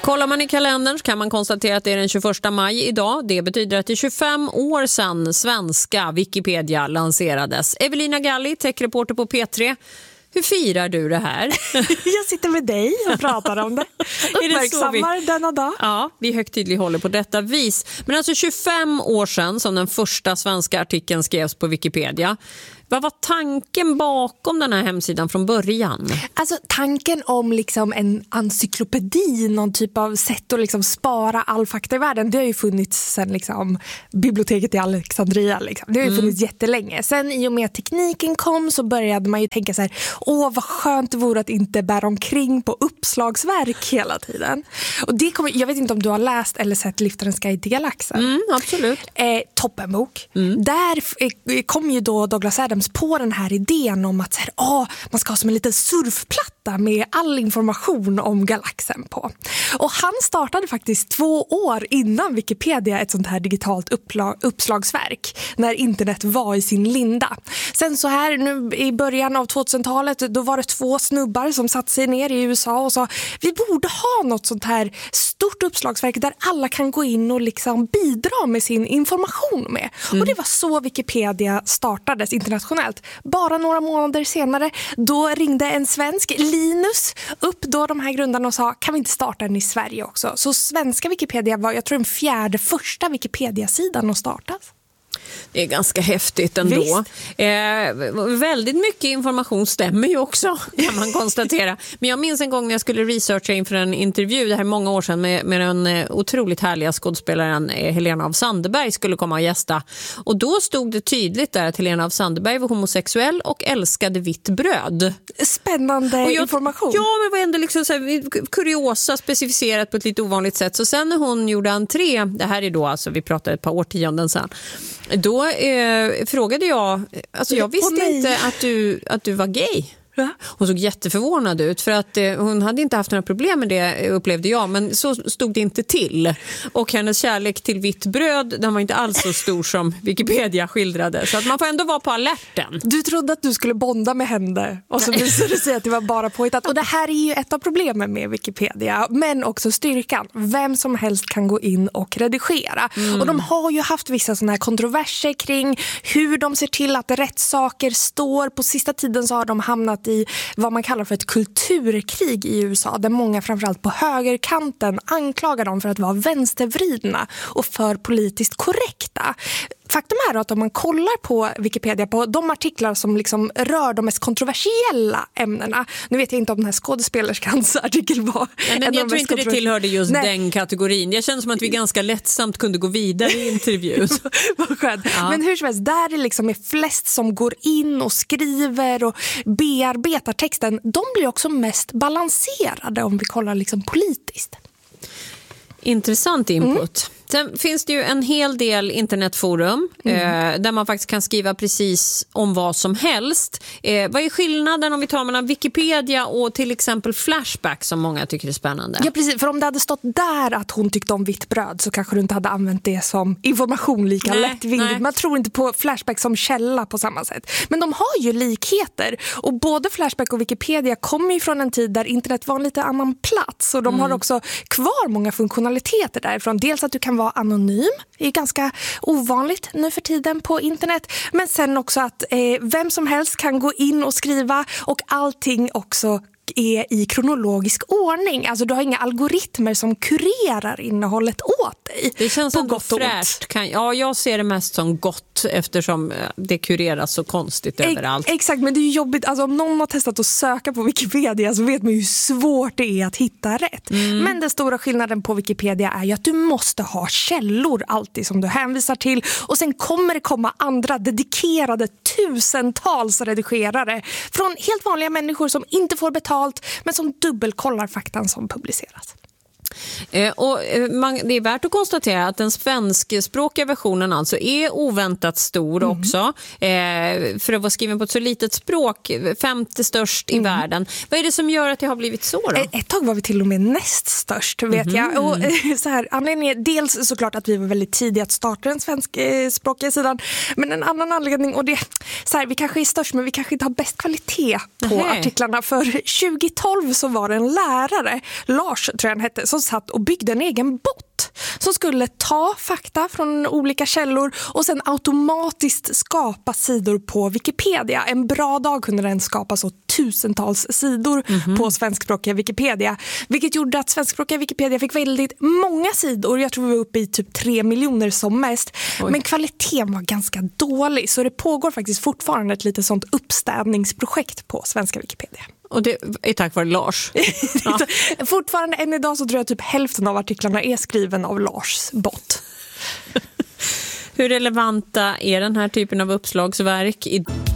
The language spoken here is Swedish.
Kollar man i kalendern så kan man konstatera att det är den 21 maj idag. Det betyder att det är 25 år sedan svenska Wikipedia lanserades. Evelina Galli, techreporter på P3. Hur firar du det här? Jag sitter med dig och pratar om det. Uppmärksammar denna dag. Ja, vi högtidlighåller på detta vis. Men alltså 25 år sedan som den första svenska artikeln skrevs på Wikipedia. Vad var tanken bakom den här hemsidan från början? Alltså tanken om liksom en encyklopedi, någon typ av sätt att liksom spara all fakta i världen, det har ju funnits sedan liksom biblioteket i Alexandria. Liksom. Det har ju funnits jättelänge. Sen i och med att tekniken kom så började man ju tänka så här, vad skönt det vore att inte bära omkring på uppslagsverk hela tiden. Och det kommer, jag vet inte om du har läst eller sett Liftarens guide till galaxen. Absolut. Toppenbok. Där kom ju då Douglas Adams på den här idén om att så här, man ska ha som en liten surfplatta med all information om galaxen på. Och han startade faktiskt 2 år innan Wikipedia ett sånt här digitalt uppslagsverk när internet var i sin linda. Sen så här nu i början av 2000-talet då var det 2 snubbar som satt sig ner i USA och sa vi borde ha något sånt här stort uppslagsverk där alla kan gå in och liksom bidra med sin information med. Och det var så Wikipedia startades internationellt. Bara några månader senare då ringde en svensk, Linus, upp då de här grundarna och sa kan vi inte starta den i Sverige också? Så svenska Wikipedia var, jag tror, den 4:e första Wikipedia-sidan att startas. Det är ganska häftigt ändå. Väldigt mycket information stämmer ju också, kan man konstatera. Men jag minns en gång när jag skulle researcha inför en intervju, det här många år sedan, med den otroligt härliga skådespelaren Helena af Sandeberg skulle komma och gästa. Och då stod det tydligt där att Helena af Sandeberg var homosexuell och älskade vitt bröd. Spännande information. Ja, men var ändå liksom så här, kuriosa specificerat på ett lite ovanligt sätt. Så sen när hon gjorde entré, det här är då alltså, vi pratade ett par årtionden sedan, då frågade jag, alltså jag visste inte att du var gay. Hon såg jätteförvånad ut för att hon hade inte haft några problem med det, upplevde jag, men så stod det inte till. Och hennes kärlek till vitt bröd, den var inte alls så stor som Wikipedia skildrade. Så att man får ändå vara på alerten. Du trodde att du skulle bonda med henne och så visade det sig att det var bara påhittat. Och det här är ju ett av problemen med Wikipedia, men också styrkan. Vem som helst kan gå in och redigera. Och de har ju haft vissa sådana här kontroverser kring hur de ser till att rätt saker står. På sista tiden så har de hamnat i vad man kallar för ett kulturkrig i USA, där många framförallt på högerkanten anklagar dem för att vara vänstervridna och för politiskt korrekta. Faktum är att om man kollar på Wikipedia på de artiklar som liksom rör de mest kontroversiella ämnena, nu vet jag inte om den här skådespelerskans artikel var. Jag tror inte det tillhörde just den kategorin. Jag känner som att vi ganska lättsamt kunde gå vidare i intervjun. Vad skönt. Ja. Men hur som helst, där det liksom är flest som går in och skriver och bearbetar texten, de blir också mest balanserade om vi kollar liksom politiskt. Intressant input. Sen finns det ju en hel del internetforum där man faktiskt kan skriva precis om vad som helst. Vad är skillnaden om vi tar mellan Wikipedia och till exempel Flashback som många tycker är spännande? Ja, precis. För om det hade stått där att hon tyckte om vitt bröd så kanske du inte hade använt det som information lika lättvindigt. Man tror inte på Flashback som källa på samma sätt. Men de har ju likheter. Och både Flashback och Wikipedia kommer ju från en tid där internet var en lite annan plats. Och de har också kvar många funktionaliteter därifrån. Dels att du kan vara anonym, det är ganska ovanligt nu för tiden på internet, men sen också att vem som helst kan gå in och skriva och allting också är i kronologisk ordning. Alltså du har inga algoritmer som kurerar innehållet åt dig. Det känns på gott och fräscht. Ja, jag ser det mest som gott eftersom det kureras så konstigt överallt. Exakt, men det är ju jobbigt. Alltså, om någon har testat att söka på Wikipedia så vet man ju hur svårt det är att hitta rätt. Men den stora skillnaden på Wikipedia är ju att du måste ha källor alltid som du hänvisar till. Och sen kommer det komma andra dedikerade tusentals redigerare från helt vanliga människor som inte får betalt men som dubbelkollar faktan som publiceras. Det är värt att konstatera att den svenskspråkiga versionen alltså är oväntat stor också. För att vara skriven på ett så litet språk, 50 störst i världen. Vad är det som gör att det har blivit så då? Ett tag var vi till och med näst störst, vet jag. Och så här, anledningen är dels såklart att vi var väldigt tidiga att starta den svenskspråkiga sidan. Men en annan anledning, och det så här, vi kanske är störst men vi kanske inte har bäst kvalitet på artiklarna. För 2012 så var det en lärare, Lars tror jag han hette, som satt och byggde en egen bot som skulle ta fakta från olika källor och sen automatiskt skapa sidor på Wikipedia. En bra dag kunde den skapa så tusentals sidor på svenskspråkiga Wikipedia, vilket gjorde att svenskspråkiga Wikipedia fick väldigt många sidor. Jag tror vi var uppe i typ 3 miljoner som mest. Oj. Men kvaliteten var ganska dålig, så det pågår faktiskt fortfarande ett litet sånt uppstädningsprojekt på svenska Wikipedia. Och det är tack vare Lars. Ja. Fortfarande än idag så tror jag typ hälften av artiklarna är skriven av Lars bot. Hur relevanta är den här typen av uppslagsverk?